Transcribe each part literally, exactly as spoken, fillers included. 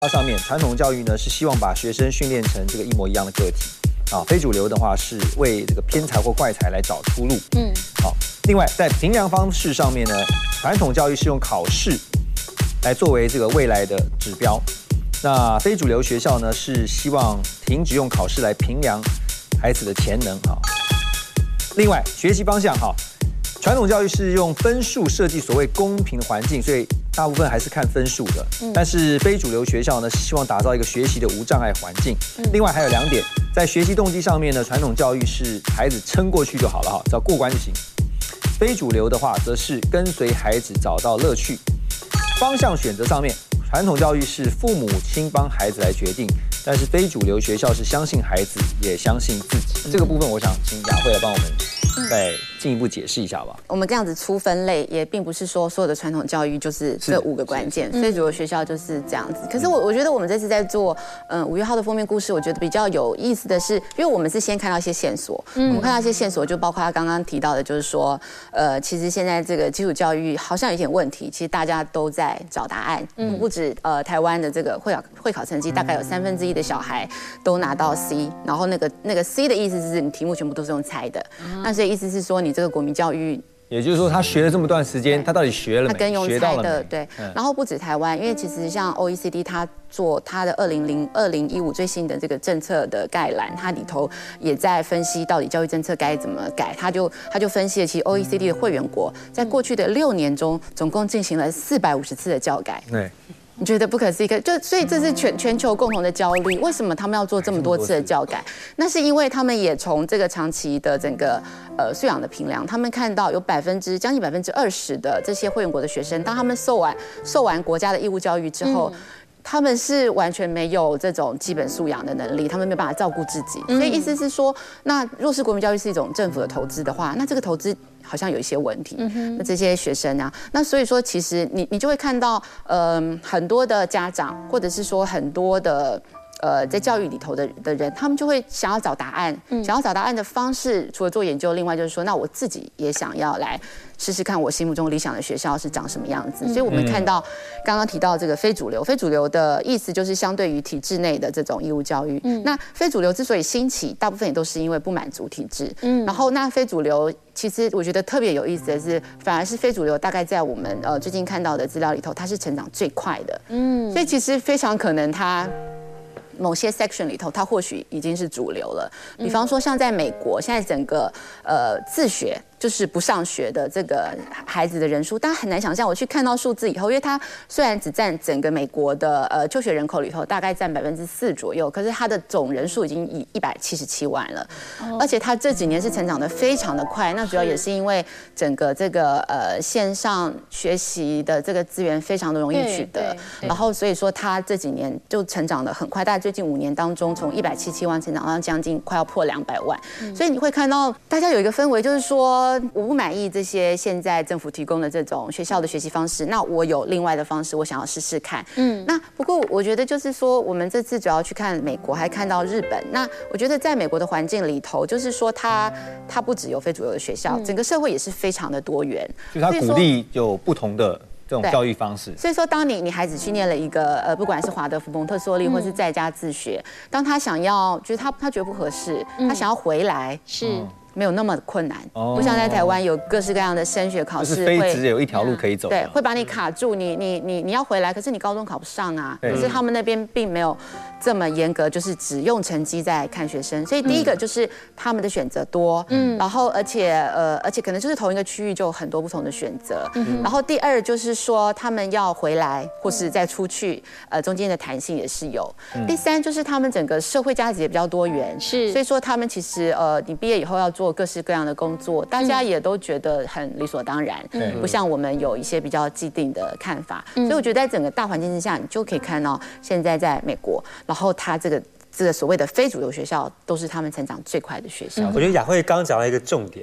上面传统教育呢是希望把学生训练成这个一模一样的个体啊，非主流的话是为这个偏才或怪才来找出路。嗯，好。另外在评量方式上面呢，传统教育是用考试来作为这个未来的指标，那非主流学校呢是希望停止用考试来评量孩子的潜能哈。另外学习方向哈，传统教育是用分数设计所谓公平的环境，所以大部分还是看分数的。嗯、但是非主流学校呢，希望打造一个学习的无障碍环境。嗯、另外还有两点，在学习动机上面呢，传统教育是孩子撑过去就好了哈，只要过关就行。非主流的话，则是跟随孩子找到乐趣。方向选择上面，传统教育是父母亲帮孩子来决定，但是非主流学校是相信孩子，也相信自己。嗯、这个部分，我想请雅慧来帮我们再进一步解释一下吧。 我们这样子粗分类，也并不是说所有的传统教育就是这五个关键，非主流学校就是这样子。可是我我觉得我们这次在做嗯五月号的封面故事，我觉得比较有意思的是，因为我们是先看到一些线索，嗯、我们看到一些线索，就包括他刚刚提到的，就是说，呃，其实现在这个基础教育好像有点问题，其实大家都在找答案，嗯、不止呃台湾的这个会考会考成绩，大概有三分之一的小孩都拿到 C， 然后那个那个 C 的意思是你题目全部都是用猜的，嗯、那所以意思是说你这个国民教育。 也就是说，他学了这么段时间，他到底学了没？ 他跟用猜的，对。嗯、然后不止台湾，因为其实像 O E C D， 它做它的二零零二零一五最新的这个政策的概览，它里头也在分析到底教育政策该怎么改。他就他就分析了，其实 O E C D 的会员国在过去的六年中，总共进行了四百五十次的教改。对。你觉得不可思议？就所以这是全全球共同的焦虑。为什么他们要做这么多次的教改？那是因为他们也从这个长期的整个呃素养的评量，他们看到有百分之将近百分之二十的这些会员国的学生，当他们受完受完国家的义务教育之后。嗯他们是完全没有这种基本素养的能力，他们没有办法照顾自己，所以意思是说，那若是国民教育是一种政府的投资的话，那这个投资好像有一些问题。嗯、那这些学生啊，那所以说，其实你你就会看到，嗯、呃，很多的家长，或者是说很多的。呃，在教育里头的的人，他们就会想要找答案，嗯、想要找答案的方式，除了做研究，另外就是说，那我自己也想要来试试看，我心目中理想的学校是长什么样子。嗯、所以我们看到刚刚提到这个非主流，非主流的意思就是相对于体制内的这种义务教育。嗯、那非主流之所以兴起，大部分也都是因为不满足体制。嗯、然后那非主流，其实我觉得特别有意思的是，反而是非主流，大概在我们呃最近看到的资料里头，它是成长最快的。嗯，所以其实非常可能它。某些 section 里头，它或许已经是主流了。比方说，像在美国，现在整个呃自学就是不上学的这个孩子的人数，大家很难想象。我去看到数字以后，因为它虽然只占整个美国的呃就学人口里头大概占百分之四左右，可是它的总人数已经以一百七十七万了，哦、而且它这几年是成长得非常的快。那主要也是因为整个这个呃线上学习的这个资源非常的容易取得，然后所以说它这几年就成长得很快，大概最近五年当中，从一百七十七万成长到将近快要破两百万，嗯、所以你会看到大家有一个氛围，就是说我不满意这些现在政府提供的这种学校的学习方式，那我有另外的方式，我想要试试看。嗯，那不过我觉得就是说，我们这次主要去看美国，还看到日本。那我觉得在美国的环境里头，就是说它它不只有非主流的学校，嗯、整个社会也是非常的多元， 就它鼓励有不同的。这种教育方式， 所以说，当你你孩子去念了一个呃，不管是华德福、蒙特梭利，或是在家自学，嗯、当他想要觉得他他觉得不合适，嗯、他想要回来， 是。 嗯没有那么困难，哦、不像在台湾有各式各样的升学考试， 就是非只有一条路可以走， 对，会把你卡住，你你你你要回来，可是你高中考不上啊，可是他们那边并没有这么严格，就是只用成绩在看学生，所以第一个就是他们的选择多，嗯，然后而且呃而且可能就是同一个区域就有很多不同的选择，嗯、然后第二就是说他们要回来或是再出去，呃中间的弹性也是有，嗯、第三就是他们整个社会价值也比较多元， 是， 所以说他们其实呃你毕业以后要做做各式各样的工作，大家也都觉得很理所当然，嗯、不像我们有一些比较既定的看法。嗯、所以我觉得在整个大环境之下，你就可以看到现在在美国，然后它这个这个所谓的非主流学校都是他们成长最快的学校。 嗯、我觉得雅慧刚刚讲到一个重点， 是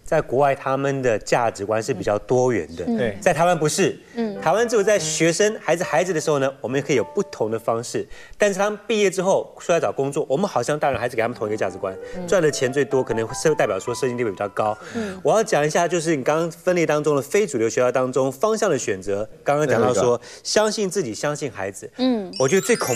在国外他们的价值观是比较多元的， 对， 在台湾不是，嗯，台湾只有在学生孩子孩子的时候呢，我们可以有不同的方式，但是他们毕业之后出来找工作，我们好像大人还是给他们同一个价值观，赚的钱最多，可能是代表说社经地位比较高。嗯，我要讲一下，就是你刚刚分类当中的非主流学校当中方向的选择，刚刚讲到说相信自己，相信孩子，嗯，我觉得最恐